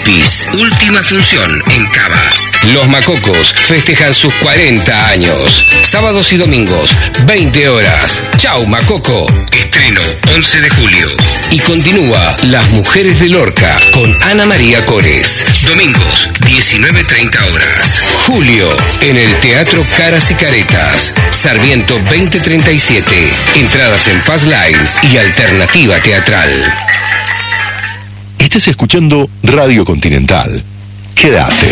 Pipis, última función en Cava. Los Macocos festejan sus 40 años. Sábados y domingos, 20 horas. Chau Macoco. Estreno 11 de julio. Y continúa Las Mujeres de Lorca con Ana María Cores. Domingos, 19:30 horas. Julio, en el Teatro Caras y Caretas. Sarmiento 2037. Entradas en Passline y Alternativa Teatral. Estás escuchando Radio Continental. Quédate.